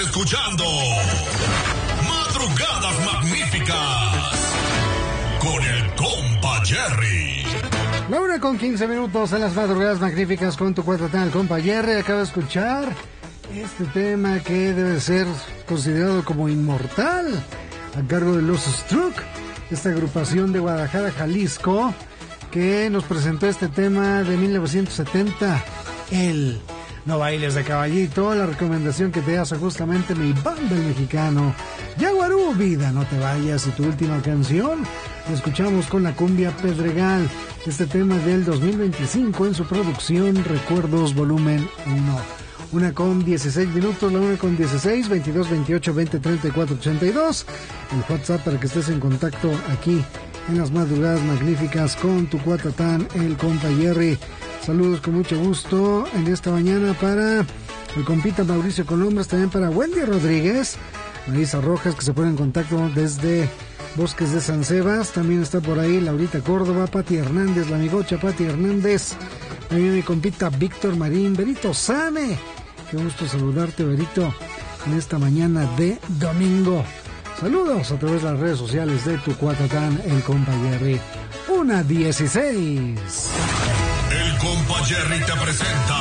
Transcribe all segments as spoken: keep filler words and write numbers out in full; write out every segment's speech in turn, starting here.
escuchando Madrugadas Magníficas con el compa Jerry. La una con quince minutos en las Madrugadas Magníficas con tu cuatro tal compa Jerry. Acabo de escuchar este tema que debe ser considerado como inmortal, a cargo de los Struck, esta agrupación de Guadalajara, Jalisco, que nos presentó este tema de mil novecientos setenta, el No Bailes de Caballito, la recomendación que te hace justamente mi banda el mexicano, Yaguarú, Vida No Te Vayas, y tu última canción, la escuchamos con la cumbia Pedregal, este tema del dos mil veinticinco en su producción Recuerdos Volumen uno. Una con dieciséis minutos, la una con dieciséis, veintidós, veintiocho, veinte, treinta y cuatro, ochenta y dos, el WhatsApp para que estés en contacto aquí en las Madrugadas Magníficas con tu cuatatán, el compa Jerry. Saludos con mucho gusto en esta mañana para el compita Mauricio Colombres, también para Wendy Rodríguez, Marisa Rojas, que se pone en contacto desde Bosques de San Sebas, también está por ahí Laurita Córdoba, Pati Hernández, la amigocha Pati Hernández, también mi compita Víctor Marín, Berito Same, qué gusto saludarte, Berito, en esta mañana de domingo. Saludos a través de las redes sociales de tu cuatatán, el compa Jerry. Una dieciséis. El compa Jerry te presenta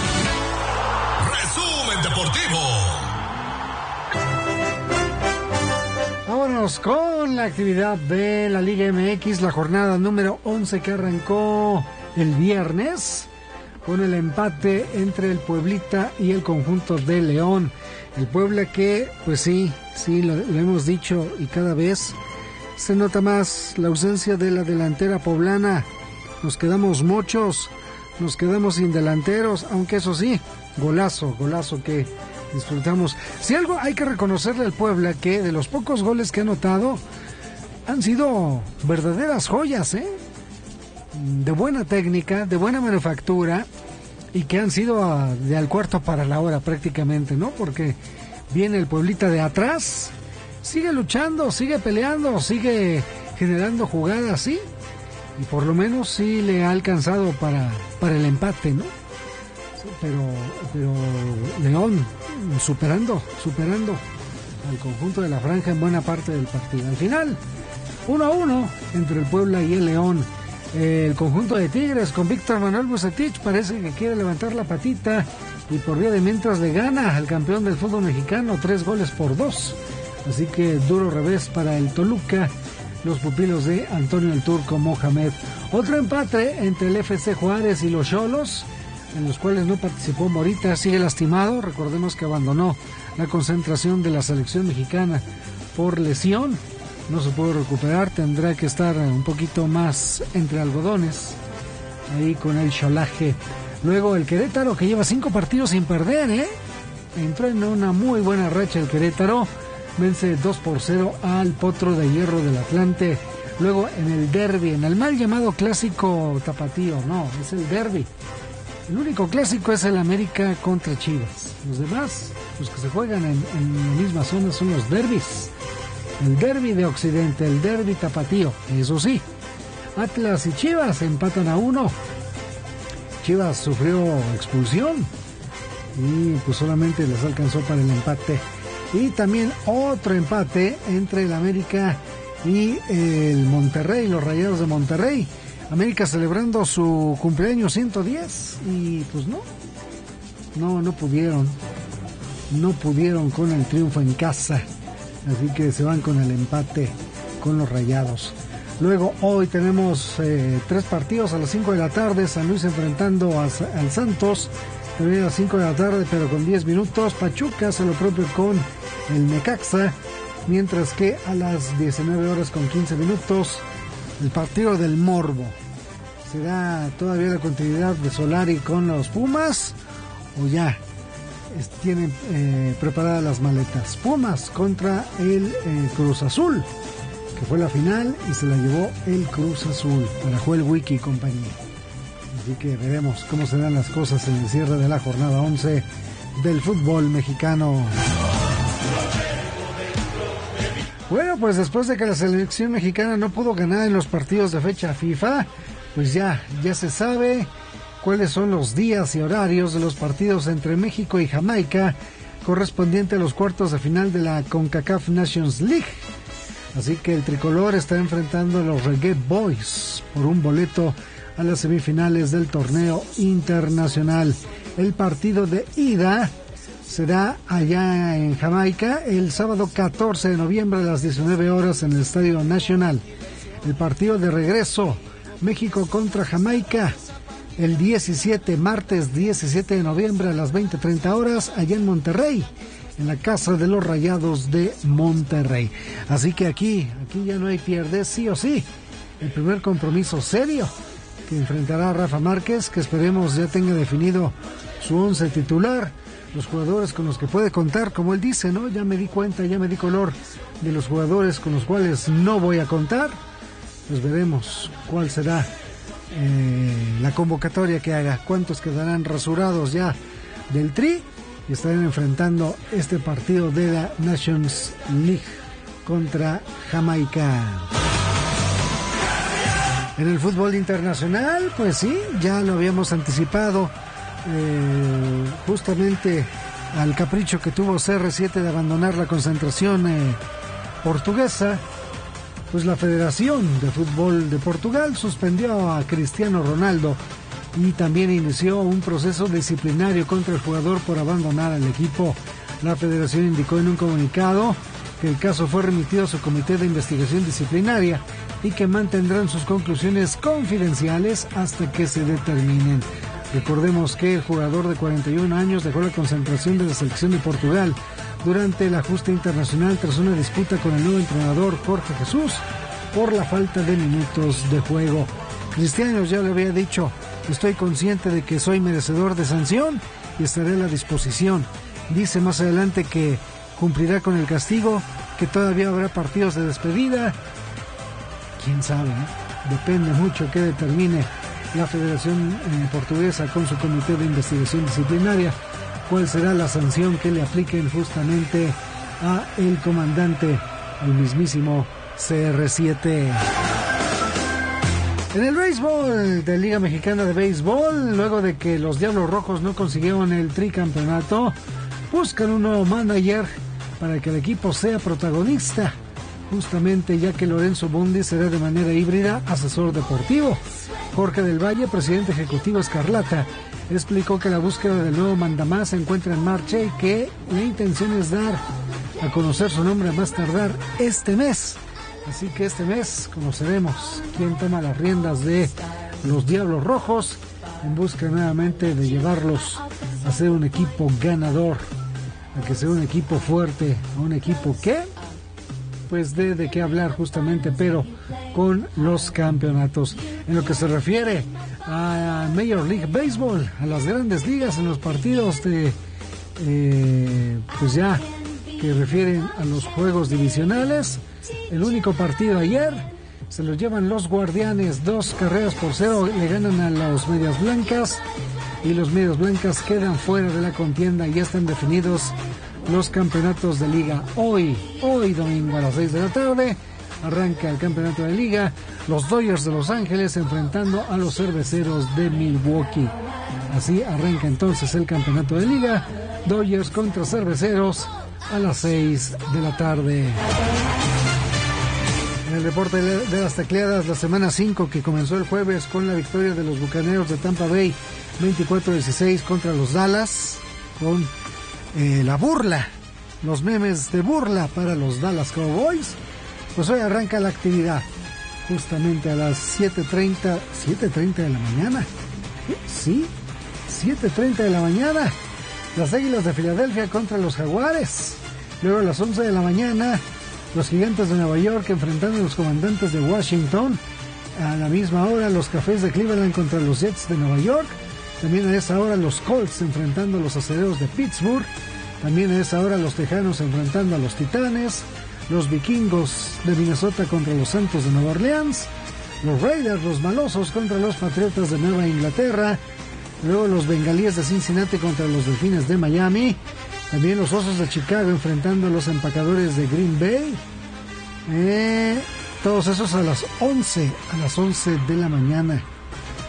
Resumen Deportivo. Vámonos con la actividad de la Liga M X, la jornada número once que arrancó el viernes con el empate entre el Pueblita y el conjunto de León. El Puebla que, pues sí, sí, lo, lo hemos dicho y cada vez se nota más la ausencia de la delantera poblana. Nos quedamos mochos, nos quedamos sin delanteros, aunque eso sí, golazo, golazo que disfrutamos. Si algo hay que reconocerle al Puebla, que de los pocos goles que ha anotado han sido verdaderas joyas, ¿eh? De buena técnica, de buena manufactura, y que han sido a, de al cuarto para la hora prácticamente, ¿no? Porque viene el Pueblita de atrás, sigue luchando, sigue peleando, sigue generando jugadas, sí, y por lo menos sí le ha alcanzado para, para el empate, ¿no? Sí, pero, pero León superando, superando al conjunto de la franja en buena parte del partido. Al final, uno a uno entre el Puebla y el León. El conjunto de Tigres con Víctor Manuel Bucetich parece que quiere levantar la patita y por vía de mientras le gana al campeón del fútbol mexicano tres goles por dos. Así que duro revés para el Toluca, los pupilos de Antonio el Turco Mohamed. Otro empate entre el F C Juárez y los Xolos, en los cuales no participó Morita, sigue lastimado. Recordemos que abandonó la concentración de la selección mexicana por lesión. No se puede recuperar, tendrá que estar un poquito más entre algodones, ahí con el cholaje. Luego el Querétaro, que lleva cinco partidos sin perder, ¿eh? Entró en una muy buena racha el Querétaro, vence dos por cero al Potro de Hierro del Atlante. Luego en el derbi, en el mal llamado clásico tapatío, no, es el derbi. El único clásico es el América contra Chivas. Los demás, los que se juegan en, en la misma zona, son los derbis. El derbi de Occidente, el derbi tapatío, eso sí. Atlas y Chivas empatan a uno. Chivas sufrió expulsión y pues solamente les alcanzó para el empate. Y también otro empate entre el América y el Monterrey, los Rayados de Monterrey. América celebrando su cumpleaños ciento diez y pues no, no, no pudieron, no pudieron con el triunfo en casa. Así que se van con el empate con los Rayados. Luego hoy tenemos eh, tres partidos a las cinco de la tarde. San Luis enfrentando a, al Santos. También a las cinco de la tarde, pero con diez minutos. Pachuca hace lo propio con el Necaxa. Mientras que a las diecinueve horas con quince minutos, el partido del Morbo. ¿Será todavía la continuidad de Solari con los Pumas? ¿O ya tienen eh, preparadas las maletas? Pumas contra el eh, Cruz Azul, que fue la final y se la llevó el Cruz Azul para Joel Wiki y compañía. Así que veremos cómo se dan las cosas en el cierre de la jornada once del fútbol mexicano. Bueno, pues después de que la selección mexicana no pudo ganar en los partidos de fecha FIFA, pues ya, ya se sabe cuáles son los días y horarios de los partidos entre México y Jamaica correspondiente a los cuartos de final de la CONCACAF Nations League. Así que el tricolor está enfrentando a los Reggae Boys por un boleto a las semifinales del torneo internacional. El partido de ida será allá en Jamaica el sábado catorce de noviembre a las diecinueve horas en el Estadio Nacional. El partido de regreso, México contra Jamaica, el diecisiete, martes diecisiete de noviembre a las veinte treinta horas allá en Monterrey, en la Casa de los Rayados de Monterrey. Así que aquí, aquí ya no hay pierde, sí o sí. El primer compromiso serio que enfrentará a Rafa Márquez, que esperemos ya tenga definido su once titular, los jugadores con los que puede contar, como él dice, ¿no? Ya me di cuenta, ya me di color de los jugadores con los cuales no voy a contar. Pues veremos cuál será eh, la convocatoria que haga, cuántos quedarán rasurados ya del Tri y estarán enfrentando este partido de la Nations League contra Jamaica. En el fútbol internacional, pues sí, ya lo habíamos anticipado, eh, justamente al capricho que tuvo C R siete de abandonar la concentración eh, portuguesa. Pues la Federación de Fútbol de Portugal suspendió a Cristiano Ronaldo y también inició un proceso disciplinario contra el jugador por abandonar al equipo. La Federación indicó en un comunicado que el caso fue remitido a su comité de investigación disciplinaria y que mantendrán sus conclusiones confidenciales hasta que se determinen. Recordemos que el jugador de cuarenta y un años dejó la concentración de la selección de Portugal durante el ajuste internacional tras una disputa con el nuevo entrenador Jorge Jesús por la falta de minutos de juego. Cristiano ya le había dicho: estoy consciente de que soy merecedor de sanción y estaré a la disposición. Dice más adelante que cumplirá con el castigo, que todavía habrá partidos de despedida. Quién sabe, ¿eh? Depende mucho que determine la Federación eh, Portuguesa con su comité de investigación disciplinaria cuál será la sanción que le apliquen justamente a el comandante, el mismísimo C R siete. En el béisbol de Liga Mexicana de Béisbol, luego de que los Diablos Rojos no consiguieron el tricampeonato, buscan un nuevo manager para que el equipo sea protagonista, justamente ya que Lorenzo Bundy será de manera híbrida asesor deportivo. Jorge del Valle, presidente ejecutivo Escarlata, explicó que la búsqueda del nuevo mandamás se encuentra en marcha y que la intención es dar a conocer su nombre a más tardar este mes. Así que este mes conoceremos quién toma las riendas de los Diablos Rojos en busca nuevamente de llevarlos a ser un equipo ganador, a que sea un equipo fuerte, a un equipo que pues de, de qué hablar justamente, pero con los campeonatos. En lo que se refiere a Major League Baseball, a las grandes ligas, en los partidos de eh, pues ya que refieren a los juegos divisionales, el único partido ayer se lo llevan los Guardianes, dos carreras por cero le ganan a los Medias Blancas y los Medias Blancas quedan fuera de la contienda y ya están definidos los campeonatos de liga. Hoy, hoy domingo a las seis de la tarde arranca el campeonato de liga, los Dodgers de Los Ángeles enfrentando a los Cerveceros de Milwaukee. Así arranca entonces el campeonato de liga, Dodgers contra Cerveceros a las seis de la tarde. En el deporte de las tacleadas, la semana cinco que comenzó el jueves con la victoria de los Bucaneros de Tampa Bay veinticuatro a dieciséis contra los Dallas, con eh, la burla, los memes de burla para los Dallas Cowboys. Pues hoy arranca la actividad, justamente a las siete treinta, siete treinta de la mañana. Sí, siete treinta de la mañana. Las Águilas de Filadelfia contra los Jaguares. Luego a las once de la mañana, los Gigantes de Nueva York enfrentando a los Comandantes de Washington. A la misma hora, los Cafés de Cleveland contra los Jets de Nueva York. También a esa hora, los Colts enfrentando a los Acereros de Pittsburgh. También a esa hora, los Tejanos enfrentando a los Titanes. Los Vikingos de Minnesota contra los Santos de Nueva Orleans. Los Raiders, los Malosos contra los Patriotas de Nueva Inglaterra. Luego los Bengalíes de Cincinnati contra los Delfines de Miami. También los Osos de Chicago enfrentando a los Empacadores de Green Bay. Eh, todos esos a las once, a las once de la mañana.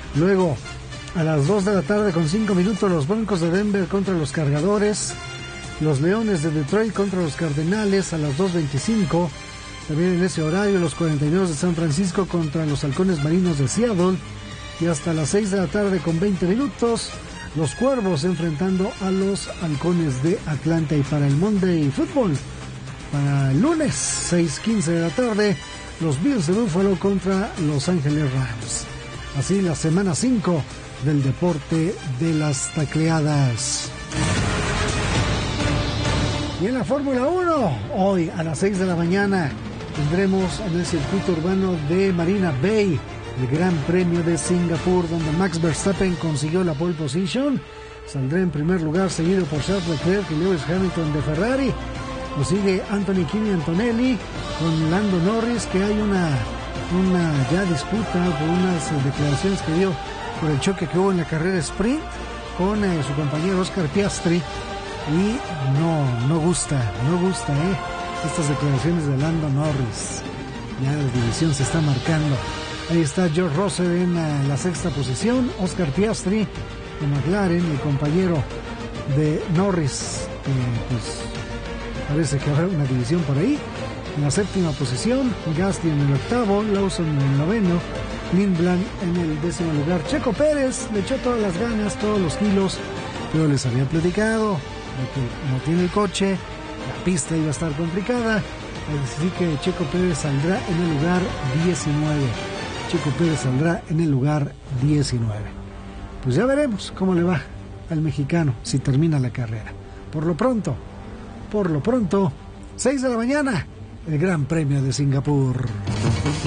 Luego, a las dos de la tarde con cinco minutos, los Broncos de Denver contra los Cargadores. Los Leones de Detroit contra los Cardenales a las dos veinticinco. También en ese horario los cuarenta y nueve de San Francisco contra los Halcones Marinos de Seattle. Y hasta las seis de la tarde con veinte minutos, los Cuervos enfrentando a los Halcones de Atlanta. Y para el Monday Football, para el lunes, seis quince de la tarde, los Bills de Buffalo contra Los Ángeles Rams. Así la semana cinco del deporte de las tacleadas. Y en la Fórmula uno, hoy a las seis de la mañana, tendremos en el circuito urbano de Marina Bay el Gran Premio de Singapur, donde Max Verstappen consiguió la pole position. Saldrá en primer lugar, seguido por Charles Leclerc y Lewis Hamilton de Ferrari. Lo sigue Anthony Kimi Antonelli con Lando Norris, que hay una, una ya disputa por unas declaraciones que dio por el choque que hubo en la carrera sprint con eh, su compañero Oscar Piastri. Y no, no gusta, no gusta, eh, estas declaraciones de Lando Norris. Ya la división se está marcando. Ahí está George Russell en la, la sexta posición, Oscar Piastri de McLaren, el compañero de Norris, eh, pues parece que habrá una división por ahí. En la séptima posición, Gasly en el octavo, Lawson en el noveno, Lindblad en el décimo lugar. Checo Pérez le echó todas las ganas, todos los kilos, pero les había platicado de que no tiene el coche, la pista iba a estar complicada, así que Checo Pérez saldrá en el lugar diecinueve. Checo Pérez saldrá en el lugar diecinueve. Pues ya veremos cómo le va al mexicano si termina la carrera. Por lo pronto, por lo pronto, seis de la mañana, el Gran Premio de Singapur.